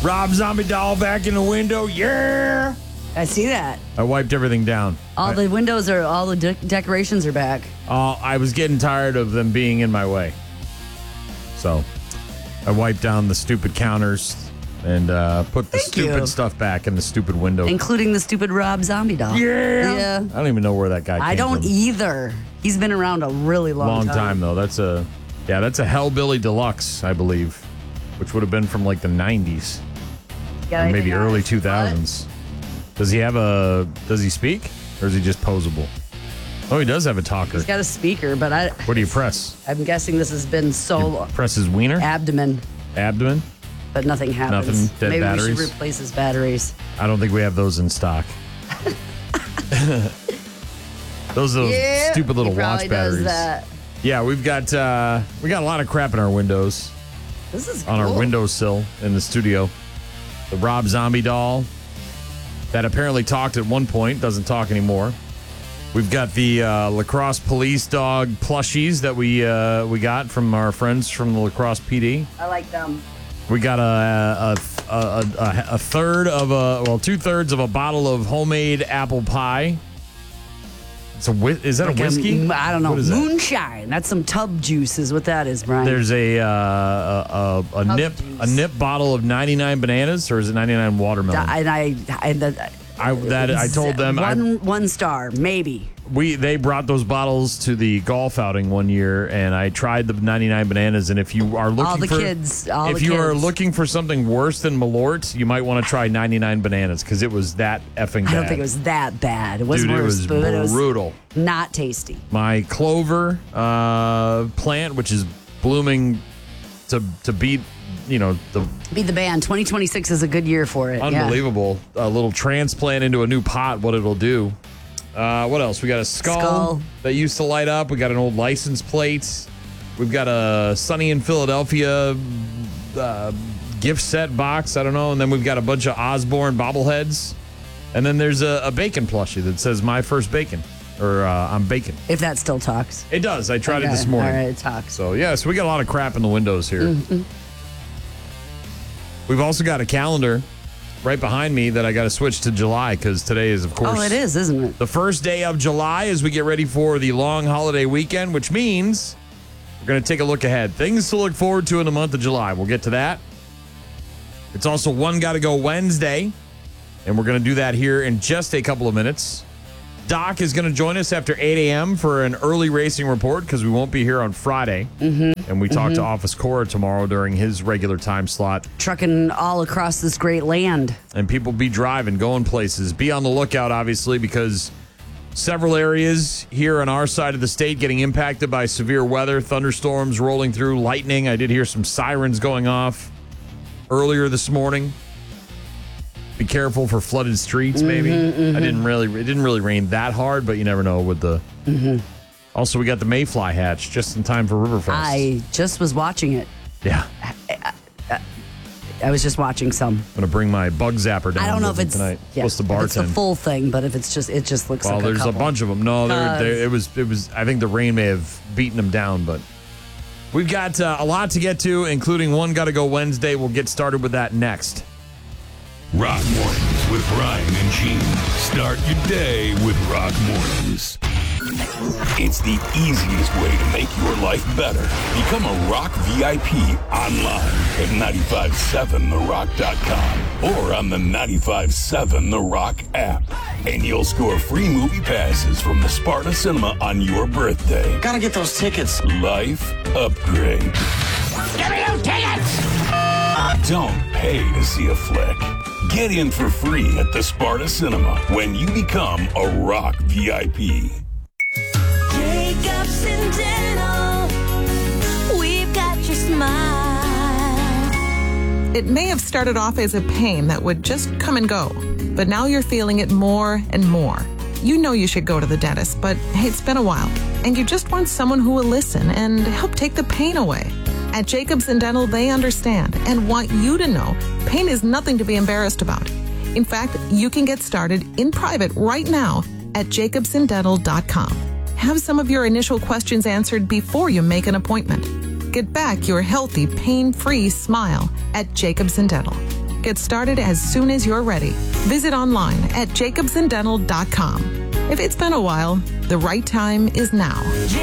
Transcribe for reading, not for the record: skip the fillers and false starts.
Rob Zombie doll back in the window. Yeah. I see that. I wiped everything down. All the decorations are back. I was getting tired of them being in my way. So I wiped down the stupid counters and put the stupid stuff back in the stupid window. Including the stupid Rob Zombie doll. Yeah. I don't even know where that guy came from. I don't either. He's been around a really long time, though. That's a Hellbilly Deluxe, I believe, which would have been from like the 90s. Or maybe early 2000s. Does he speak? Or is he just posable? Oh, he does have a talker. He's got a speaker, but what do you press? I'm guessing this has been so... Press his wiener? Abdomen. But nothing happens. Nothing? Dead Maybe batteries? we should replace his batteries. I don't think we have those in stock. Those are those stupid little watch batteries. Yeah, we got a lot of crap in our windows. This is on our windowsill in the studio. The Rob Zombie doll that apparently talked at one point, doesn't talk anymore. We've got the lacrosse police dog plushies that we got from our friends from the lacrosse PD. I like them. We got two-thirds of a bottle of homemade apple pie. Is that a whiskey? I don't know. What is Moonshine. That's some tub juice is what that is, Brian. There's a nip bottle of 99 bananas, or is it 99 watermelon? I told them one star, maybe. They brought those bottles to the golf outing one year, and I tried the 99 bananas. And if you are looking for something worse than Malort, you might want to try 99 bananas because it was that effing bad. I don't think it was that bad. It wasn't worse, but it was brutal. Not tasty. My clover plant, which is blooming to beat. Be the band. 2026 is a good year for it. Unbelievable. A little transplant into a new pot, what it'll do. What else? We got a skull that used to light up. We got an old license plate. We've got a Sunny in Philadelphia gift set box. I don't know. And then we've got a bunch of Osborne bobbleheads. And then there's a bacon plushie that says My First Bacon. Or I'm bacon. If that still talks. It does. I tried it this morning. All right, it talks. So we got a lot of crap in the windows here. Mm-hmm. We've also got a calendar right behind me that I got to switch to July because today is, of course... Oh, it is, isn't it? The first day of July as we get ready for the long holiday weekend, which means we're going to take a look ahead. Things to look forward to in the month of July. We'll get to that. It's also One Gotta Go Wednesday, and we're going to do that here in just a couple of minutes. Doc is going to join us after 8 a.m. for an early racing report because we won't be here on Friday. Mm-hmm. And we talk to Office Cora tomorrow during his regular time slot. Trucking all across this great land. And people be driving, going places. Be on the lookout, obviously, because several areas here on our side of the state getting impacted by severe weather, thunderstorms rolling through, lightning. I did hear some sirens going off earlier this morning. Be careful for flooded streets, maybe. It didn't really rain that hard, but you never know with the... Also, we got the Mayfly hatch just in time for Riverfest. I just was watching it. Yeah. I was just watching some. I'm going to bring my bug zapper down. I don't know if it's tonight. Yeah, Supposed to bartend. It's the full thing, but if it's just, it just looks like there's a couple. A bunch of them. No, it was. I think the rain may have beaten them down, but we've got a lot to get to, including One Gotta Go Wednesday. We'll get started with that next. Rock Mornings with Brian and Gene. Start your day with Rock Mornings. It's the easiest way to make your life better. Become a Rock VIP online at 957therock.com or on the 95.7 The Rock app. And you'll score free movie passes from the Sparta Cinema on your birthday. Gotta get those tickets. Life upgrade. Give me those tickets! Don't pay to see a flick. Get in for free at the Sparta Cinema when you become a Rock VIP. Jacobs and Dental, we've got your smile. It may have started off as a pain that would just come and go, but now you're feeling it more and more. You know you should go to the dentist, but hey, it's been a while, and you just want someone who will listen and help take the pain away. At Jacobs and Dental, they understand and want you to know pain is nothing to be embarrassed about. In fact, you can get started in private right now at jacobsanddental.com. Have some of your initial questions answered before you make an appointment. Get back your healthy, pain-free smile at Jacobs and Dental. Get started as soon as you're ready. Visit online at jacobsondental.com. If it's been a while, the right time is now.